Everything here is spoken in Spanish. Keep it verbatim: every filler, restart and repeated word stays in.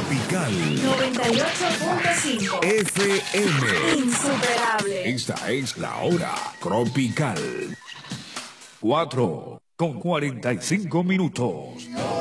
Tropical noventa y ocho punto cinco F M. Insuperable. Esta es la hora tropical. cuatro con cuarenta y cinco minutos.